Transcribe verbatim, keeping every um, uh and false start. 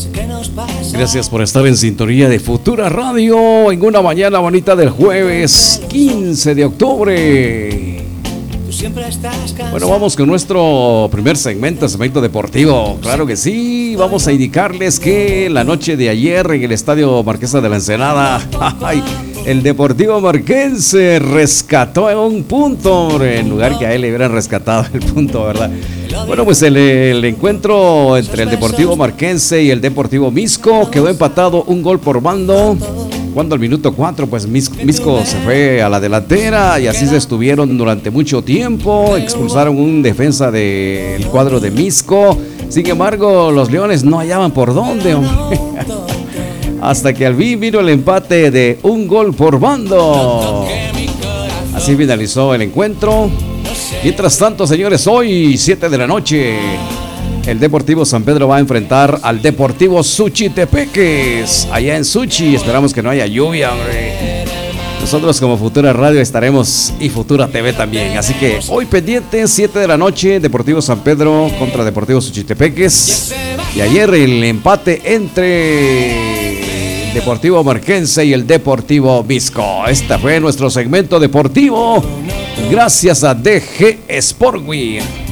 Gracias por estar en sintonía de Futura Radio en una mañana bonita del jueves quince de octubre. Bueno, vamos con nuestro primer segmento, segmento deportivo. Claro que sí, vamos a indicarles que la noche de ayer en el Estadio Marquesa de la Ensenada, ay, el Deportivo Marquense rescató un punto en lugar que a él le hubieran rescatado el punto, ¿verdad? Bueno, pues el, el encuentro entre el Deportivo Marquense y el Deportivo Misco quedó empatado un gol por bando. Cuando al minuto cuatro, pues Misco se fue a la delantera y así se estuvieron durante mucho tiempo. Expulsaron un defensa del cuadro de Misco. Sin embargo, los Leones no hallaban por dónde, hombre. Hasta que al fin vino el empate de un gol por bando. Así finalizó el encuentro. Mientras tanto, señores, hoy siete de la noche, el Deportivo San Pedro va a enfrentar al Deportivo Suchitepeques, allá en Suchi. Esperamos que no haya lluvia, hombre. Nosotros como Futura Radio estaremos y Futura T V también. Así que hoy pendiente, siete de la noche, Deportivo San Pedro contra Deportivo Suchitepeques. Y ayer el empate entre el Deportivo Marquense y el Deportivo Misco. Este fue nuestro segmento deportivo. Gracias a D G Sportwear.